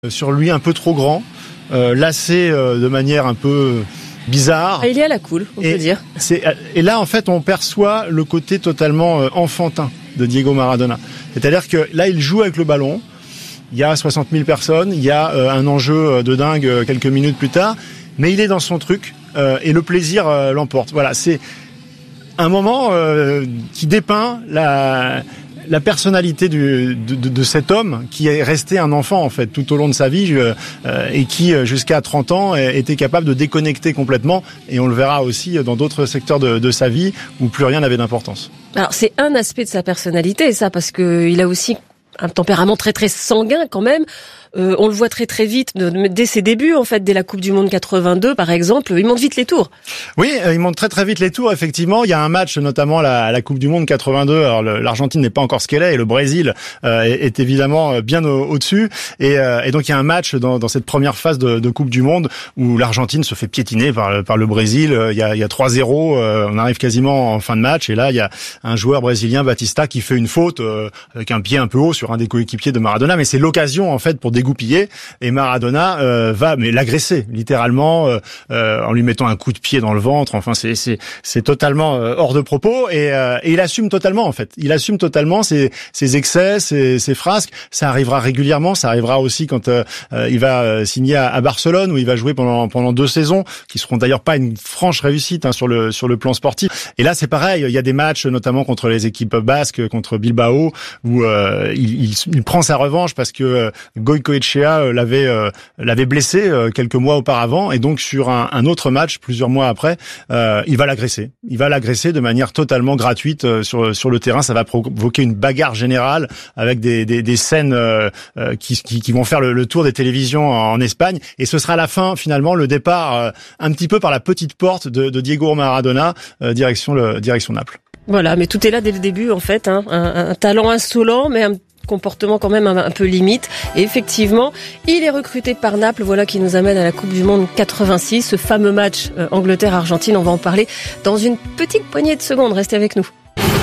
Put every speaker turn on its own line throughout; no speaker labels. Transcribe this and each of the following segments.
sur lui un peu trop grand, lacé de manière un peu bizarre.
Il est à la cool, on peut dire.
Et là, en fait, on perçoit le côté totalement enfantin de Diego Maradona. C'est-à-dire que là, il joue avec le ballon. Il y a 60 000 personnes. Il y a un enjeu de dingue quelques minutes plus tard. Mais il est dans son truc et le plaisir l'emporte. Voilà, c'est un moment qui dépeint la personnalité de cet homme qui est resté un enfant en fait tout au long de sa vie et qui jusqu'à 30 ans était capable de déconnecter complètement, et on le verra aussi dans d'autres secteurs de sa vie où plus rien n'avait d'importance.
Alors c'est un aspect de sa personnalité, ça, parce que il a aussi un tempérament très très sanguin quand même. On le voit très très vite dès ses débuts en fait, dès la Coupe du Monde 82 par exemple, il monte vite les tours. Oui,
il monte très très vite les tours effectivement. Il y a un match notamment à la Coupe du Monde 82. Alors l'Argentine n'est pas encore ce qu'elle est et le Brésil est évidemment bien au-dessus. Et donc il y a un match dans cette première phase de Coupe du Monde où l'Argentine se fait piétiner par le Brésil. Il y a 3-0. On arrive quasiment en fin de match et là il y a un joueur brésilien, Batista, qui fait une faute avec un pied un peu haut sur un des coéquipiers de Maradona. Mais c'est l'occasion en fait pour dégoupiller, et Maradona va l'agresser littéralement en lui mettant un coup de pied dans le ventre. Enfin c'est totalement hors de propos, et il assume totalement en fait. Il assume totalement ses excès, ses frasques. Ça arrivera régulièrement. Ça arrivera aussi quand il va signer à Barcelone, où il va jouer pendant 2 saisons qui seront d'ailleurs pas une franche réussite sur le plan sportif. Et là c'est pareil. Il y a des matchs notamment contre les équipes basques, contre Bilbao, où il prend sa revanche parce que Goicoechea l'avait blessé quelques mois auparavant, et donc sur un autre match plusieurs mois après, il va l'agresser. Il va l'agresser de manière totalement gratuite sur le terrain. Ça va provoquer une bagarre générale avec des scènes qui vont faire le tour des télévisions en Espagne, et ce sera la fin finalement, le départ un petit peu par la petite porte de Diego Maradona, direction Naples.
Voilà, mais tout est là dès le début en fait, un talent insolent, mais un comportement quand même un peu limite. Et effectivement, il est recruté par Naples, voilà qui nous amène à la Coupe du Monde 86, ce fameux match Angleterre-Argentine. On va en parler dans une petite poignée de secondes. Restez avec nous.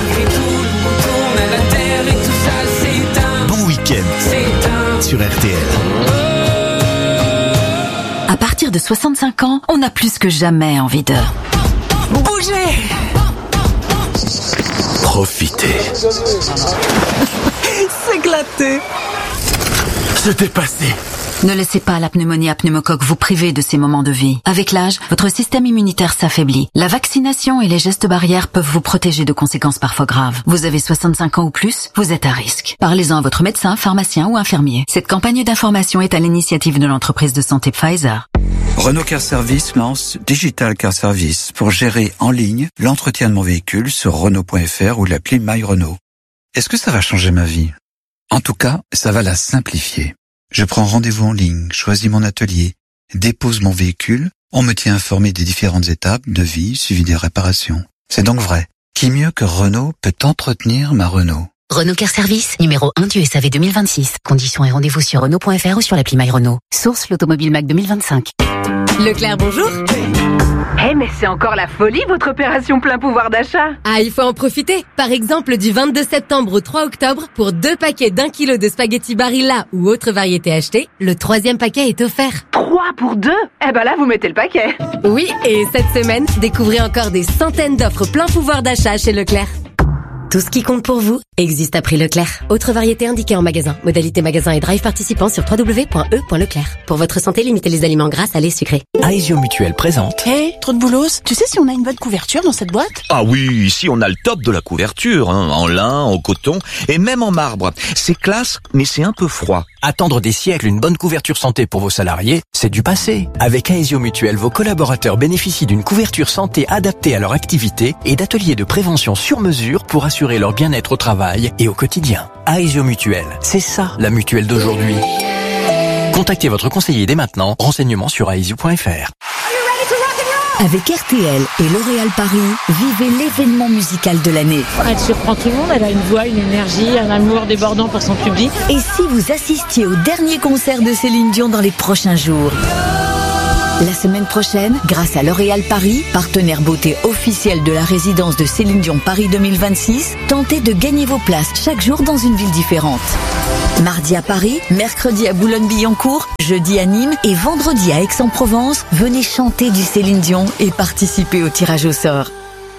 Bon week-end sur RTL.
À partir de 65 ans, on a plus que jamais envie de bouger.
Profiter.
S'éclater.
Se dépasser.
Ne laissez pas la pneumonie à pneumocoque vous priver de ces moments de vie. Avec l'âge, votre système immunitaire s'affaiblit. La vaccination et les gestes barrières peuvent vous protéger de conséquences parfois graves. Vous avez 65 ans ou plus, vous êtes à risque. Parlez-en à votre médecin, pharmacien ou infirmier. Cette campagne d'information est à l'initiative de l'entreprise de santé Pfizer.
Renault Car Service lance Digital Car Service pour gérer en ligne l'entretien de mon véhicule sur Renault.fr ou l'appli My Renault. Est-ce que ça va changer ma vie? En tout cas, ça va la simplifier. Je prends rendez-vous en ligne, choisis mon atelier, dépose mon véhicule, on me tient informé des différentes étapes, devis, suivi des réparations. C'est donc vrai. Qui mieux que Renault peut entretenir ma Renault?
Renault Car Service, numéro 1 du SAV 2026. Conditions et rendez-vous sur Renault.fr ou sur l'appli My Renault. Source l'Automobile Mac 2025.
Leclerc, bonjour.
Mais c'est encore la folie, votre opération plein pouvoir d'achat.
Ah, il faut en profiter. Par exemple, du 22 septembre au 3 octobre, pour 2 paquets d'1 kilo de spaghettis Barilla ou autre variété achetée, le 3e paquet est offert.
3 pour 2? Là, vous mettez le paquet.
Oui, et cette semaine, découvrez encore des centaines d'offres plein pouvoir d'achat chez Leclerc. Tout ce qui compte pour vous existe à prix Leclerc. Autre variété indiquée en magasin. Modalité magasin et drive participant sur www.e.leclerc. Pour votre santé, limitez les aliments gras, salés, sucrés.
Aesio Mutuel présente.
Trop de boulos. Tu sais si on a une bonne couverture dans cette boîte?
Ah oui, ici on a le top de la couverture, en lin, en coton et même en marbre. C'est classe, mais c'est un peu froid.
Attendre des siècles une bonne couverture santé pour vos salariés, c'est du passé. Avec Aesio Mutuel, vos collaborateurs bénéficient d'une couverture santé adaptée à leur activité et d'ateliers de prévention sur mesure pour assurer leur bien-être au travail et au quotidien. Aesio Mutuel, c'est ça la mutuelle d'aujourd'hui. Contactez votre conseiller dès maintenant. Renseignements sur aesio.fr.
Avec RTL et L'Oréal Paris, vivez l'événement musical de l'année.
Elle surprend tout le monde, elle a une voix, une énergie, un amour débordant pour son public.
Et si vous assistiez au dernier concert de Céline Dion dans les prochains jours?
La semaine prochaine, grâce à L'Oréal Paris, partenaire beauté officiel de la résidence de Céline Dion Paris 2026, tentez de gagner vos places chaque jour dans une ville différente. Mardi à Paris, mercredi à Boulogne-Billancourt, jeudi à Nîmes et vendredi à Aix-en-Provence, venez chanter du Céline Dion et participer au tirage au sort.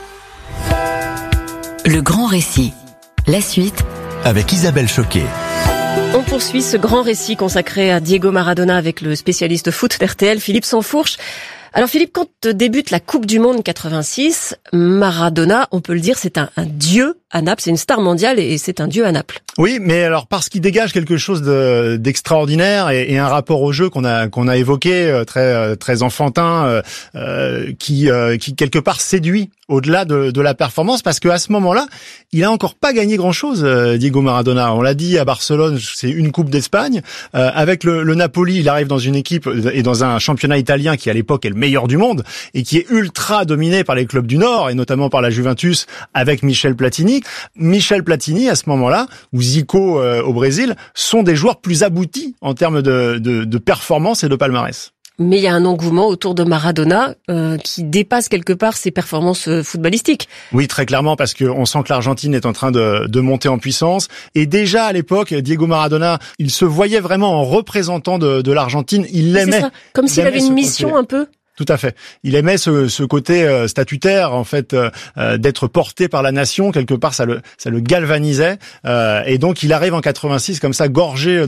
Le grand récit. La suite
avec Isabelle Choquet.
On poursuit ce grand récit consacré à Diego Maradona avec le spécialiste foot d'RTL, Philippe Sansfourche. Alors Philippe, quand débute la Coupe du Monde 86, Maradona, on peut le dire, c'est un dieu à Naples, c'est une star mondiale et c'est un dieu à Naples.
Oui, mais alors parce qu'il dégage quelque chose d'extraordinaire et un rapport au jeu qu'on a évoqué, très enfantin, qui quelque part séduit au-delà de la performance, parce que à ce moment-là, il a encore pas gagné grand-chose, Diego Maradona. On l'a dit à Barcelone, c'est une Coupe d'Espagne. Avec le Napoli, il arrive dans une équipe et dans un championnat italien qui à l'époque est le meilleur du monde et qui est ultra dominé par les clubs du Nord et notamment par la Juventus avec Michel Platini. Michel Platini, à ce moment-là, ou Zico au Brésil, sont des joueurs plus aboutis en termes de performance et de palmarès.
Mais il y a un engouement autour de Maradona qui dépasse quelque part ses performances footballistiques.
Oui, très clairement, parce que on sent que l'Argentine est en train de monter en puissance. Et déjà à l'époque, Diego Maradona, il se voyait vraiment en représentant de l'Argentine. Il l'aimait.
C'est ça. Comme s'il avait une mission un peu.
Tout à fait. Il aimait ce côté statutaire, en fait, d'être porté par la nation. Quelque part, ça le galvanisait. Et donc, il arrive en 86 comme ça, gorgé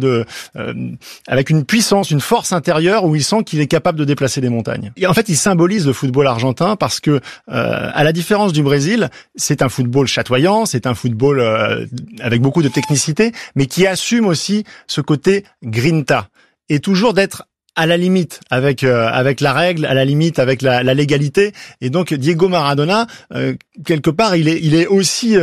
avec une puissance, une force intérieure où il sent qu'il est capable de déplacer des montagnes. Et en fait, il symbolise le football argentin parce que, à la différence du Brésil, c'est un football chatoyant, c'est un football avec beaucoup de technicité, mais qui assume aussi ce côté grinta et toujours d'être à la limite avec la règle, à la limite avec la légalité. Et donc Diego Maradona, quelque part, il est aussi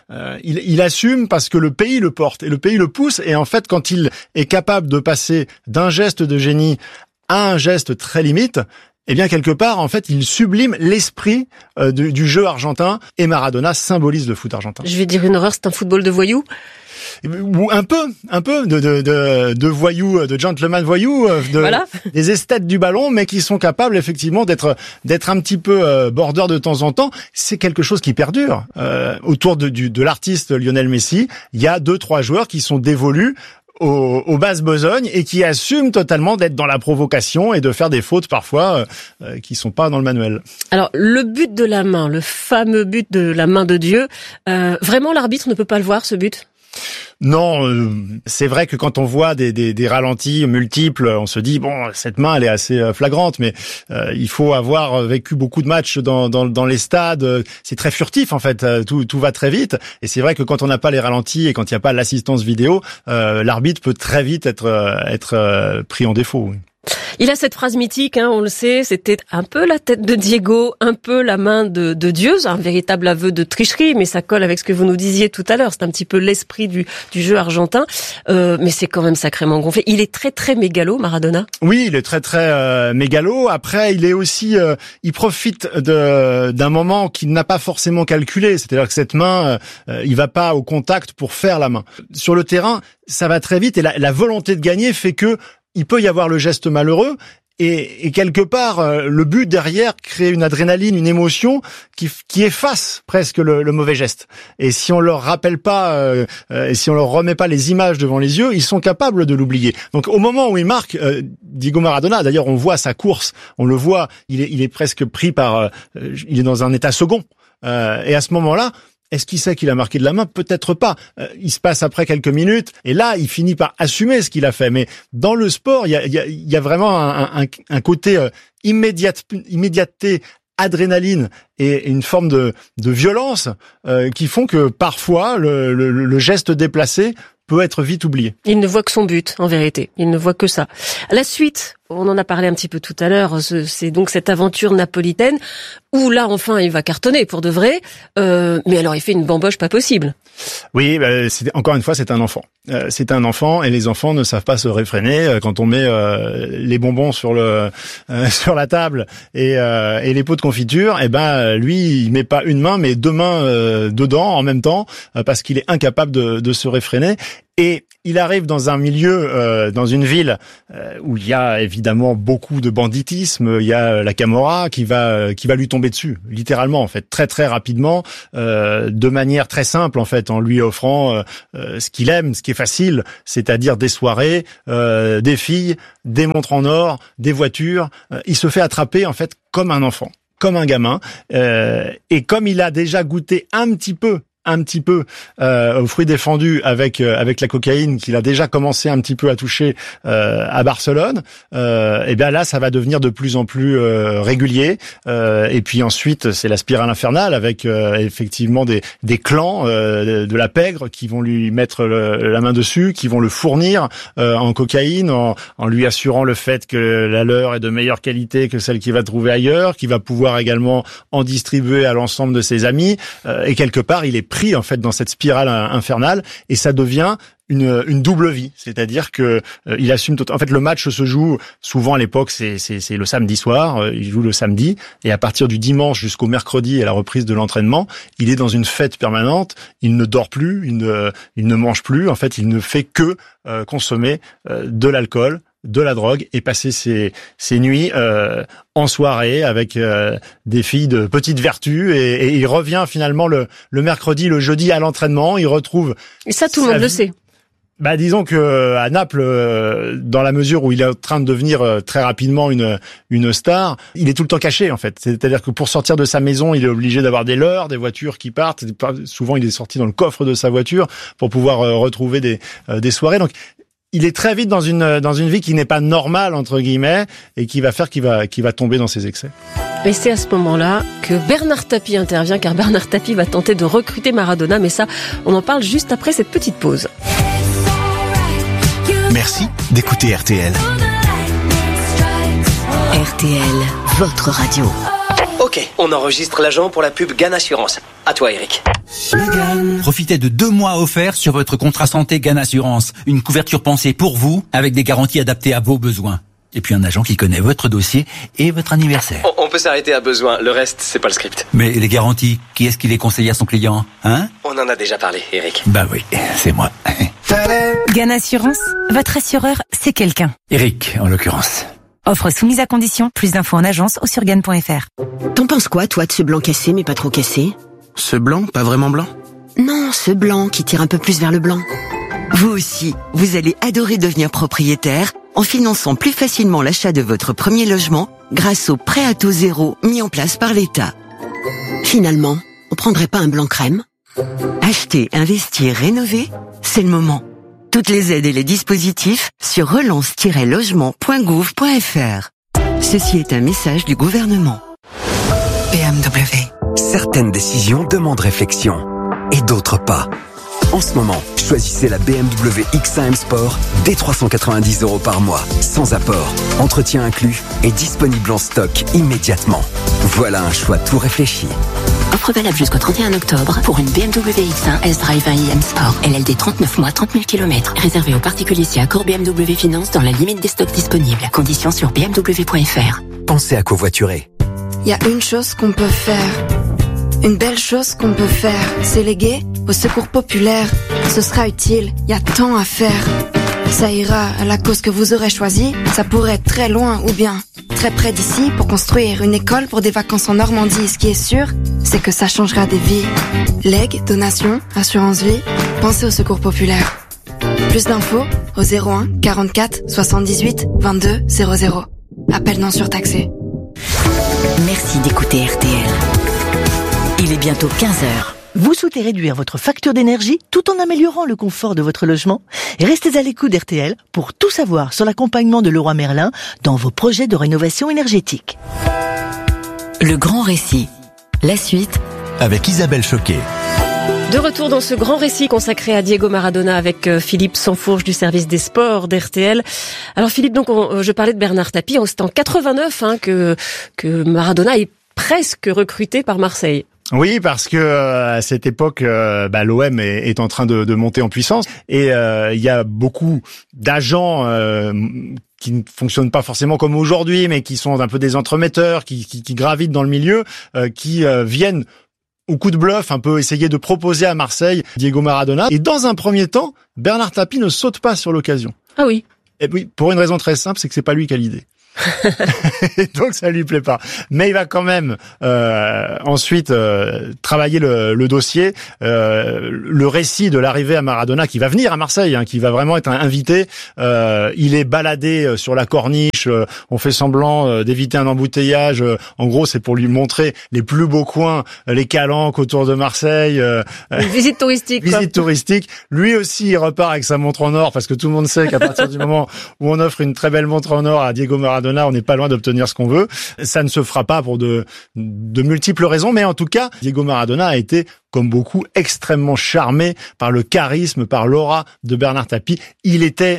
il assume parce que le pays le porte et le pays le pousse. Et en fait, quand il est capable de passer d'un geste de génie à un geste très limite, eh bien quelque part, en fait, il sublime l'esprit du jeu argentin. Et Maradona symbolise le foot argentin.
Je vais dire une horreur, c'est un football de voyous.
Ou un peu de voyous, de gentlemen voyous,
voilà.
Des esthètes du ballon, mais qui sont capables effectivement d'être un petit peu border de temps en temps. C'est quelque chose qui perdure. Autour de l'artiste Lionel Messi, il y a 2-3 joueurs qui sont dévolus aux basses besognes et qui assument totalement d'être dans la provocation et de faire des fautes parfois qui sont pas dans le manuel.
Alors le but de la main, le fameux but de la main de Dieu, vraiment l'arbitre ne peut pas le voir, ce but?
Non, c'est vrai que quand on voit des ralentis multiples, on se dit bon, cette main elle est assez flagrante, mais il faut avoir vécu beaucoup de matchs dans les stades. C'est très furtif en fait, tout va très vite. Et c'est vrai que quand on n'a pas les ralentis et quand il n'y a pas l'assistance vidéo, l'arbitre peut très vite être pris en défaut. Oui.
Il a cette phrase mythique, on le sait, c'était un peu la tête de Diego, un peu la main de Dieu, un véritable aveu de tricherie, mais ça colle avec ce que vous nous disiez tout à l'heure, c'est un petit peu l'esprit du jeu argentin, mais c'est quand même sacrément gonflé. Il est très très mégalo, Maradona.
Oui, il est très très mégalo. Après, il est aussi, il profite d'un moment qu'il n'a pas forcément calculé, c'est-à-dire que cette main, il va pas au contact pour faire la main. Sur le terrain, ça va très vite et la volonté de gagner fait que il peut y avoir le geste malheureux et quelque part le but derrière crée une adrénaline, une émotion qui efface presque le mauvais geste. Et si on leur rappelle pas, et si on leur remet pas les images devant les yeux, ils sont capables de l'oublier. Donc au moment où il marque, Diego Maradona, d'ailleurs on voit sa course, on le voit, il est presque pris par, il est dans un état second. Et à ce moment-là, est-ce qu'il sait qu'il a marqué de la main? Peut-être pas. Il se passe après quelques minutes et là, il finit par assumer ce qu'il a fait. Mais dans le sport, il y a vraiment un côté immédiateté, adrénaline et une forme de violence qui font que parfois le geste déplacé peut être vite oublié.
Il ne voit que son but, en vérité. Il ne voit que ça. La suite, on en a parlé un petit peu tout à l'heure, c'est donc cette aventure napolitaine où là, enfin, il va cartonner pour de vrai. Mais alors, il fait une bamboche pas possible.
Oui, encore une fois, c'est un enfant. C'est un enfant et les enfants ne savent pas se réfréner. Quand on met les bonbons sur la table et les pots de confiture, ben lui, il met pas une main, mais deux mains dedans en même temps, parce qu'il est incapable de se réfréner. Et il arrive dans un milieu, dans une ville où il y a évidemment beaucoup de banditisme. Il y a la Camorra qui va lui tomber dessus, littéralement en fait, très très rapidement, de manière très simple en fait, en lui offrant ce qu'il aime, ce qui est facile, c'est-à-dire des soirées, des filles, des montres en or, des voitures. Il se fait attraper en fait comme un enfant, comme un gamin, et comme il a déjà goûté un petit peu aux fruits défendus avec la cocaïne qu'il a déjà commencé un petit peu à toucher à Barcelone, et bien là ça va devenir de plus en plus régulier, et puis ensuite c'est la spirale infernale avec effectivement des clans de la pègre qui vont lui mettre la main dessus, qui vont le fournir en cocaïne en lui assurant le fait que la leur est de meilleure qualité que celle qu'il va trouver ailleurs, qu'il va pouvoir également en distribuer à l'ensemble de ses amis, et quelque part il est pris en fait dans cette spirale infernale, et ça devient une double vie, c'est-à-dire que il assume en fait le match se joue souvent à l'époque c'est le samedi soir, il joue le samedi, et à partir du dimanche jusqu'au mercredi et la reprise de l'entraînement, il est dans une fête permanente, il ne dort plus, il ne mange plus, en fait il ne fait que consommer de l'alcool, de la drogue, et passer ses nuits en soirée avec des filles de petite vertu, et il revient finalement le mercredi, le jeudi à l'entraînement, il retrouve...
Et ça, tout le monde le sait.
Bah, disons que à Naples, dans la mesure où il est en train de devenir très rapidement une star, il est tout le temps caché en fait. C'est-à-dire que pour sortir de sa maison, il est obligé d'avoir des leurres, des voitures qui partent. Souvent, il est sorti dans le coffre de sa voiture pour pouvoir retrouver des soirées. Donc il est très vite dans une vie qui n'est pas normale entre guillemets, et qui va faire qu'il va tomber dans ses excès.
Et c'est à ce moment-là que Bernard Tapie intervient, car Bernard Tapie va tenter de recruter Maradona, mais ça, on en parle juste après cette petite pause.
Merci d'écouter RTL.
RTL, votre radio.
Ok, on enregistre l'agent pour la pub GAN Assurance. À toi, Eric.
Profitez de 2 mois offerts sur votre contrat santé GAN Assurance. Une couverture pensée pour vous, avec des garanties adaptées à vos besoins. Et puis un agent qui connaît votre dossier et votre anniversaire.
On peut s'arrêter à besoin, le reste, c'est pas le script.
Mais les garanties, qui est-ce qui les conseille à son client, hein?
On en a déjà parlé, Eric.
Bah oui, c'est moi.
GAN Assurance, votre assureur, c'est quelqu'un.
Eric, en l'occurrence.
Offre soumise à condition, plus d'infos en agence ou sur GAN.fr.
T'en penses quoi, toi, de ce blanc cassé, mais pas trop cassé?
Ce blanc, pas vraiment blanc?
Non, ce blanc qui tire un peu plus vers le blanc.
Vous aussi, vous allez adorer devenir propriétaire en finançant plus facilement l'achat de votre premier logement grâce au prêt à taux zéro mis en place par l'État.
Finalement, on prendrait pas un blanc crème?
Acheter, investir, rénover, c'est le moment. Toutes les aides et les dispositifs sur relance-logement.gouv.fr. Ceci est un message du gouvernement.
BMW. Certaines décisions demandent réflexion et d'autres pas. En ce moment, choisissez la BMW X1 M Sport dès 390 € par mois, sans apport, entretien inclus et disponible en stock immédiatement. Voilà un choix tout réfléchi.
Offre valable jusqu'au 31 octobre pour une BMW X1 S-Drive 1 iM Sport. LLD 39 mois, 30 000 km. Réservé aux particuliers si accord BMW Finance dans la limite des stocks disponibles. Conditions sur bmw.fr.
Pensez à covoiturer.
Il y a une chose qu'on peut faire. Une belle chose qu'on peut faire, c'est léguer au secours populaire. Ce sera utile, il y a tant à faire. Ça ira à la cause que vous aurez choisie. Ça pourrait être très loin ou bien très près d'ici pour construire une école pour des vacances en Normandie. Ce qui est sûr, c'est que ça changera des vies. Legs, donations, assurance vie, pensez au secours populaire. Plus d'infos au 01 44 78 22 00. Appel non surtaxé.
Merci d'écouter RTL. Il est bientôt 15h.
Vous souhaitez réduire votre facture d'énergie tout en améliorant le confort de votre logement? Restez à l'écoute d'RTL pour tout savoir sur l'accompagnement de Leroy Merlin dans vos projets de rénovation énergétique.
Le grand récit. La suite
avec Isabelle Choquet.
De retour dans ce grand récit consacré à Diego Maradona avec Philippe Sansfourche du service des sports d'RTL. Alors Philippe, donc je parlais de Bernard Tapie, c'était en 89 que Maradona est presque recruté par Marseille.
Oui, parce que à cette époque, l'OM est en train de monter en puissance et il y a beaucoup d'agents qui ne fonctionnent pas forcément comme aujourd'hui, mais qui sont un peu des entremetteurs, qui gravitent dans le milieu, qui viennent au coup de bluff, un peu essayer de proposer à Marseille Diego Maradona. Et dans un premier temps, Bernard Tapie ne saute pas sur l'occasion.
Ah oui.
Et oui, pour une raison très simple, c'est que c'est pas lui qui a l'idée. Donc ça lui plaît pas. Mais il va quand même ensuite travailler le dossier, le récit de l'arrivée à Maradona qui va venir à Marseille, qui va vraiment être un invité. Il est baladé sur la corniche, on fait semblant d'éviter un embouteillage. En gros, c'est pour lui montrer les plus beaux coins, les calanques autour de Marseille.
Une visite touristique.
Visite touristique. Lui aussi, il repart avec sa montre en or parce que tout le monde sait qu'à partir du moment où on offre une très belle montre en or à Diego Maradona, on n'est pas loin d'obtenir ce qu'on veut. Ça ne se fera pas pour de multiples raisons, mais en tout cas, Diego Maradona a été, comme beaucoup, extrêmement charmé par le charisme, par l'aura de Bernard Tapie. Il était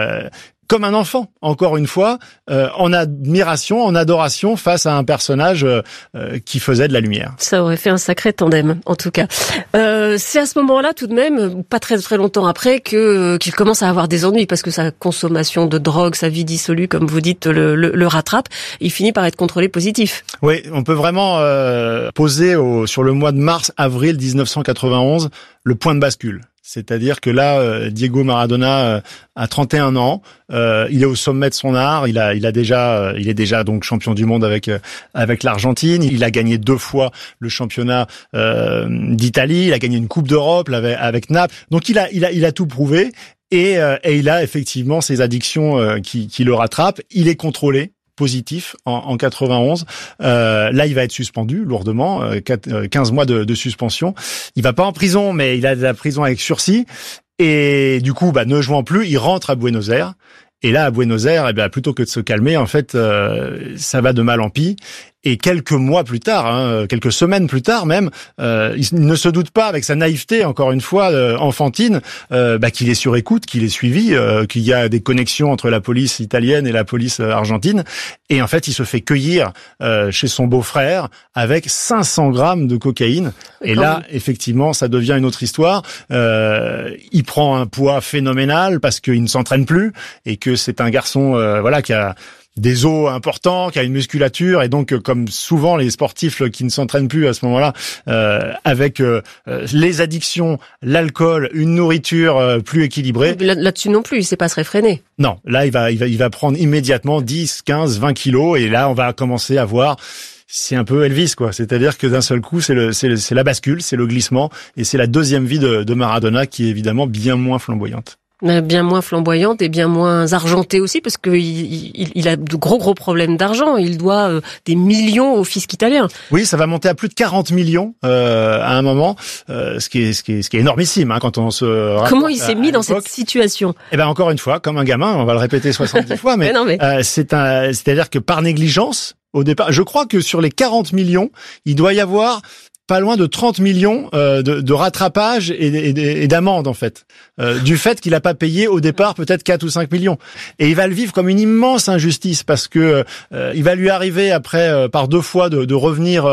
comme un enfant, encore une fois, en admiration, en adoration face à un personnage qui faisait de la lumière.
Ça aurait fait un sacré tandem, en tout cas. C'est à ce moment-là, tout de même, pas très longtemps après, qu'il commence à avoir des ennuis, parce que sa consommation de drogue, sa vie dissolue, comme vous dites, le rattrape. Il finit par être contrôlé positif.
Oui, on peut vraiment poser sur le mois de mars-avril 1991 le point de bascule. C'est-à-dire que là, Diego Maradona a 31 ans, il est au sommet de son art, il est déjà donc champion du monde avec l'Argentine, il a gagné 2 fois le championnat d'Italie, il a gagné une Coupe d'Europe avec Naples. Donc il a tout prouvé et il a effectivement ses addictions qui le rattrapent, il est contrôlé positif en 91. Là, il va être suspendu lourdement, 15 mois de suspension. Il va pas en prison, mais il a de la prison avec sursis. Et du coup, ne jouant plus, il rentre à Buenos Aires. Et là, à Buenos Aires, plutôt que de se calmer, en fait, ça va de mal en pis. Et quelques mois plus tard, quelques semaines plus tard même, il ne se doute pas, avec sa naïveté, encore une fois, enfantine, qu'il est sur écoute, qu'il est suivi, qu'il y a des connexions entre la police italienne et la police argentine. Et en fait, il se fait cueillir chez son beau-frère avec 500 grammes de cocaïne. Et là, effectivement, ça devient une autre histoire. Il prend un poids phénoménal parce qu'il ne s'entraîne plus et que c'est un garçon, qui a des os importants, qui a une musculature, et donc comme souvent les sportifs qui ne s'entraînent plus à ce moment-là, avec les addictions, l'alcool, une nourriture plus équilibrée.
Là-dessus non plus, il sait pas se réfréner.
Non, là il va prendre immédiatement 10, 15, 20 kilos, et là on va commencer à voir. C'est un peu Elvis, quoi. C'est-à-dire que d'un seul coup, c'est la bascule, c'est le glissement, et c'est la deuxième vie de Maradona qui est évidemment bien moins flamboyante.
Bien moins flamboyante et bien moins argentée aussi, parce que il a de gros problèmes d'argent. Il doit des millions au fisc italien.
Oui, ça va monter à plus de 40 millions à un moment, ce qui est énormissime quand on se.
Comment il s'est mis dans cette situation?
Encore une fois, comme un gamin, on va le répéter 70 fois, mais, c'est-à-dire que par négligence, au départ, je crois que sur les 40 millions, il doit y avoir pas loin de 30 millions de rattrapage et d'amende, en fait, du fait qu'il a pas payé au départ peut-être 4 ou 5 millions. Et il va le vivre comme une immense injustice, parce que il va lui arriver après par 2 fois de revenir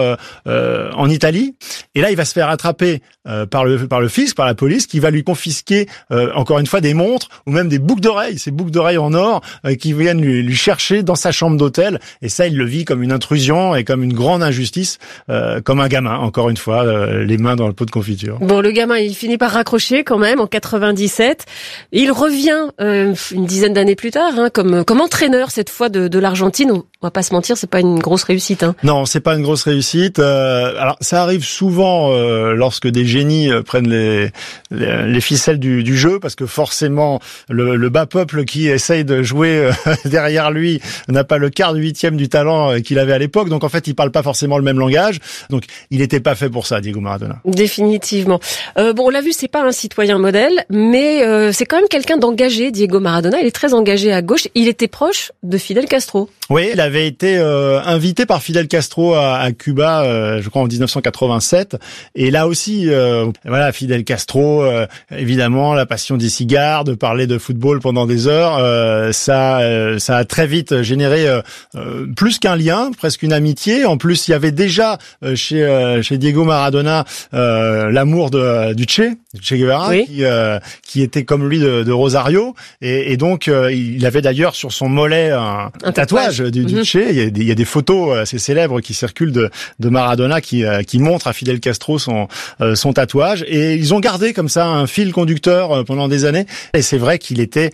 en Italie, et là il va se faire attraper par le fisc, par la police, qui va lui confisquer encore une fois des montres ou même des boucles d'oreilles, ces boucles d'oreilles en or qui viennent lui chercher dans sa chambre d'hôtel, et ça il le vit comme une intrusion et comme une grande injustice, comme un gamin, encore une fois, les mains dans le pot de confiture.
Bon, le gamin, il finit par raccrocher quand même en 97. Il revient une dizaine d'années plus tard, comme entraîneur cette fois de l'Argentine. On va pas se mentir, c'est pas une grosse réussite.
Non, c'est pas une grosse réussite. Alors, ça arrive souvent lorsque des génies prennent les ficelles du jeu, parce que forcément, le bas peuple qui essaye de jouer derrière lui n'a pas le quart du 8e du talent qu'il avait à l'époque. Donc en fait, il parle pas forcément le même langage. Donc il était pas fait pour ça, Diego Maradona.
Définitivement. On l'a vu, c'est pas un citoyen modèle, mais c'est quand même quelqu'un d'engagé, Diego Maradona. Il est très engagé à gauche. Il était proche de Fidel Castro.
Oui, il avait été invité par Fidel Castro à Cuba, je crois en 1987. Et là aussi, voilà, Fidel Castro, évidemment, la passion des cigares, de parler de football pendant des heures, ça a très vite généré plus qu'un lien, presque une amitié. En plus, il y avait déjà chez Diego Maradona l'amour du Che Guevara, oui, qui était comme lui de Rosario, et donc il avait d'ailleurs sur son mollet un tatouage du Che. Il y a des photos assez célèbres qui circulent de Maradona qui montrent à Fidel Castro son tatouage, et ils ont gardé comme ça un fil conducteur pendant des années. Et c'est vrai qu'il était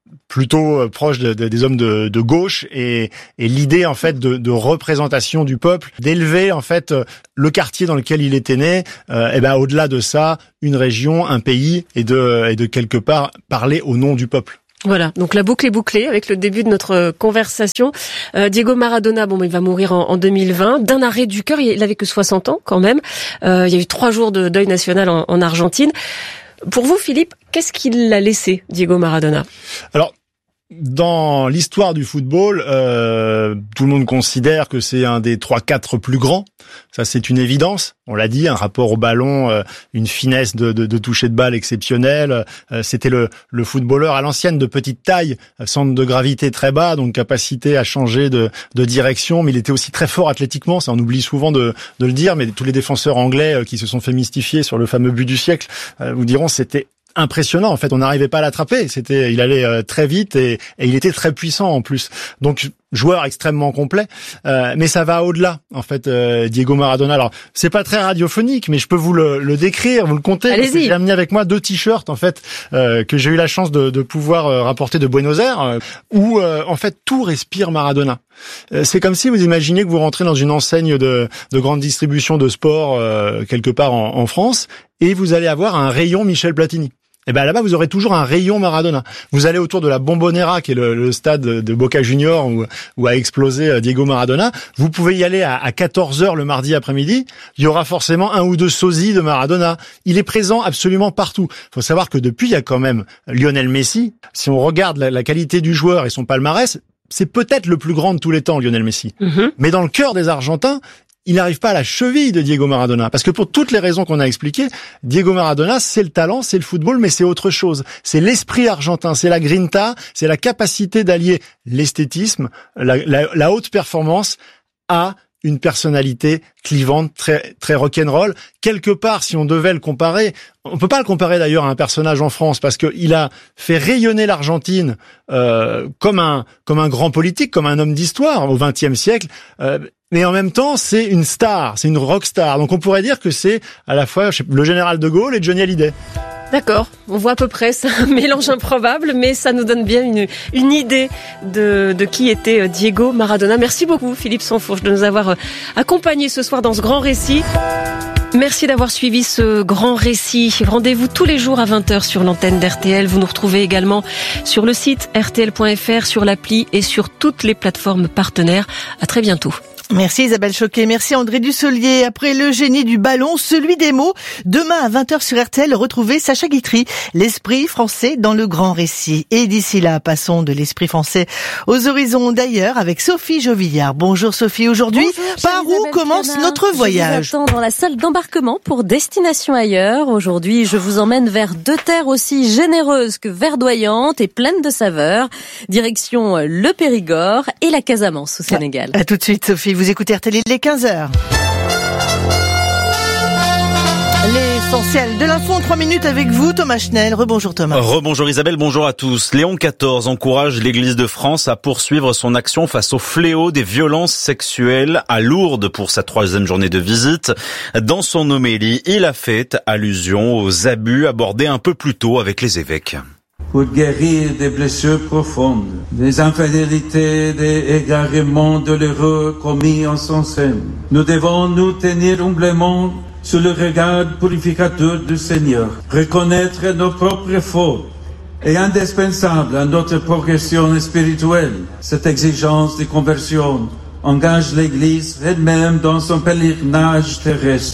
plutôt proche des hommes de gauche, et l'idée en fait de représentation du peuple, d'élever en fait le quartier dans lequel il était né, au-delà de ça, une région, un pays, et de quelque part parler au nom du peuple.
Voilà, donc la boucle est bouclée avec le début de notre conversation. Diego Maradona, il va mourir en 2020 d'un arrêt du cœur. Il avait que 60 ans quand même. Il y a eu 3 jours de deuil national en Argentine. Pour vous, Philippe, qu'est-ce qu'il a laissé, Diego Maradona ? Alors, dans l'histoire du football, tout le monde considère que c'est un des 3-4 plus grands. Ça, c'est une évidence. On l'a dit, un rapport au ballon, une finesse de toucher de balle exceptionnelle. C'était le footballeur à l'ancienne de petite taille, centre de gravité très bas, donc capacité à changer de direction. Mais il était aussi très fort athlétiquement. Ça, on oublie souvent de le dire, mais tous les défenseurs anglais qui se sont fait mystifier sur le fameux but du siècle vous diront c'était impressionnant. En fait, on n'arrivait pas à l'attraper. Il allait très vite et il était très puissant en plus. Donc, joueur extrêmement complet. Mais ça va au-delà, en fait, Diego Maradona. Alors, c'est pas très radiophonique, mais je peux vous le décrire, vous le compter. Allez-y.
J'ai amené avec moi 2 t-shirts, en fait, que j'ai eu la chance de pouvoir rapporter de Buenos Aires, où, en fait, tout respire Maradona. C'est comme si vous imaginez que vous rentrez dans une enseigne de grande distribution de sport, quelque part en France, et vous allez avoir un rayon Michel Platini. Et là-bas, vous aurez toujours un rayon Maradona. Vous allez autour de la Bombonera, qui est le stade de Boca Juniors où a explosé Diego Maradona. Vous pouvez y aller à 14h le mardi après-midi. Il y aura forcément 1 ou 2 sosies de Maradona. Il est présent absolument partout. Il faut savoir que depuis, il y a quand même Lionel Messi. Si on regarde la qualité du joueur et son palmarès, c'est peut-être le plus grand de tous les temps, Lionel Messi. Mais dans le cœur des Argentins, il n'arrive pas à la cheville de Diego Maradona. Parce que pour toutes les raisons qu'on a expliquées, Diego Maradona, c'est le talent, c'est le football, mais c'est autre chose. C'est l'esprit argentin, c'est la grinta, c'est la capacité d'allier l'esthétisme, la haute performance à une personnalité clivante, très, très rock'n'roll. Quelque part, si on devait le comparer, on peut pas le comparer d'ailleurs à un personnage en France, parce que il a fait rayonner l'Argentine comme un grand politique, comme un homme d'histoire au XXe siècle. Mais en même temps, c'est une star, c'est une rockstar. Donc on pourrait dire que c'est à la fois le général de Gaulle et Johnny Hallyday.
D'accord, on voit à peu près, c'est un mélange improbable, mais ça nous donne bien une idée de qui était Diego Maradona. Merci beaucoup Philippe Sansfourche de nous avoir accompagnés ce soir dans ce grand récit. Merci d'avoir suivi ce grand récit. Rendez-vous tous les jours à 20h sur l'antenne d'RTL. Vous nous retrouvez également sur le site rtl.fr, sur l'appli et sur toutes les plateformes partenaires. À très bientôt.
Merci Isabelle Choquet, merci André Dussolier. Après le génie du ballon, celui des mots. Demain à 20h sur RTL, retrouvez Sacha Guitry, l'esprit français dans le grand récit. Et d'ici là, passons de l'esprit français aux horizons d'ailleurs avec Sophie Jovillard. Bonjour Sophie, aujourd'hui, par où commence notre voyage ?
Je vous attends dans la salle d'embarquement pour Destination Ailleurs. Aujourd'hui, je vous emmène vers 2 terres aussi généreuses que verdoyantes et pleines de saveurs. Direction le Périgord et la Casamance au Sénégal.
À tout de suite Sophie. Vous écoutez RTL, il est 15h. L'essentiel de l'info en 3 minutes avec vous, Thomas Schnell. Rebonjour Thomas.
Rebonjour Isabelle, bonjour à tous. Léon XIV encourage l'Église de France à poursuivre son action face au fléau des violences sexuelles à Lourdes pour sa 3e journée de visite. Dans son homélie, il a fait allusion aux abus abordés un peu plus tôt avec les évêques.
Pour guérir des blessures profondes, des infidélités, des égarements douloureux commis en son sein, nous devons nous tenir humblement sous le regard purificateur du Seigneur, reconnaître nos propres fautes et indispensable à notre progression spirituelle. Cette exigence de conversion engage l'Église elle-même dans son pèlerinage terrestre.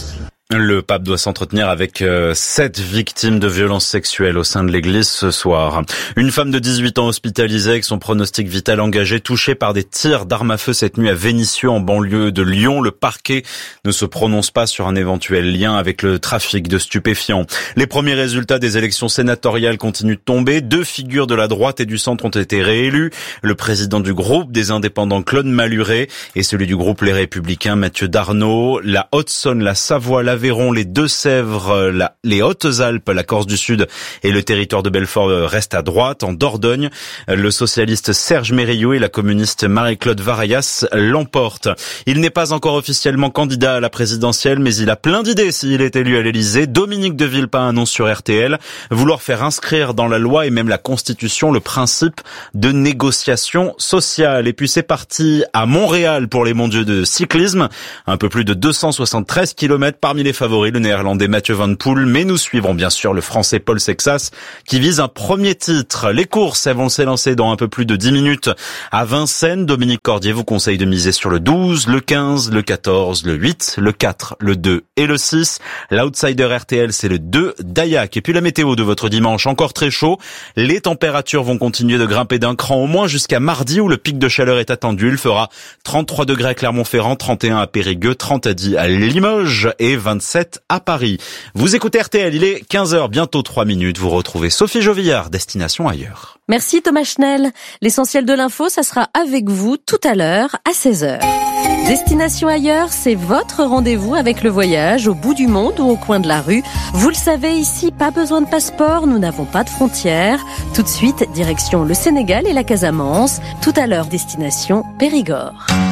Le pape doit s'entretenir avec 7 victimes de violences sexuelles au sein de l'église ce soir. Une femme de 18 ans hospitalisée avec son pronostic vital engagé, touchée par des tirs d'armes à feu cette nuit à Vénissieux en banlieue de Lyon. Le parquet ne se prononce pas sur un éventuel lien avec le trafic de stupéfiants. Les premiers résultats des élections sénatoriales continuent de tomber. 2 figures de la droite et du centre ont été réélus. Le président du groupe des Indépendants, Claude Malhuret, et celui du groupe Les Républicains, Mathieu Darnaud. La Haute-Saône, la Savoie, l'Aveyron, les Deux-Sèvres, les Hautes-Alpes, la Corse du Sud et le territoire de Belfort restent à droite. En Dordogne, le socialiste Serge Mérillou et la communiste Marie-Claude Varayas l'emportent. Il n'est pas encore officiellement candidat à la présidentielle, mais il a plein d'idées s'il est élu à l'Élysée. Dominique de Villepin annonce sur RTL vouloir faire inscrire dans la loi et même la Constitution le principe de négociation sociale. Et puis c'est parti à Montréal pour les mondiaux de cyclisme. Un peu plus de 273 km parmi les favoris, le néerlandais Mathieu Van Poel, mais nous suivrons bien sûr le français Paul Sexas qui vise un premier titre. Les courses, elles vont s'élancer dans un peu plus de 10 minutes à Vincennes. Dominique Cordier vous conseille de miser sur le 12, le 15, le 14, le 8, le 4, le 2 et le 6. L'outsider RTL, c'est le 2 d'Ayac. Et puis la météo de votre dimanche, encore très chaud. Les températures vont continuer de grimper d'un cran au moins jusqu'à mardi où le pic de chaleur est attendu. Il fera 33 degrés à Clermont-Ferrand, 31 à Périgueux, 30 à Limoges et 27 à Paris. Vous écoutez RTL, il est 15h, bientôt 3 minutes. Vous retrouvez Sophie Jovillard, Destination Ailleurs.
Merci Thomas Schnell. L'essentiel de l'info, ça sera avec vous tout à l'heure à 16h. Destination Ailleurs, c'est votre rendez-vous avec le voyage au bout du monde ou au coin de la rue. Vous le savez, ici, pas besoin de passeport, nous n'avons pas de frontières. Tout de suite, direction le Sénégal et la Casamance. Tout à l'heure, destination Périgord.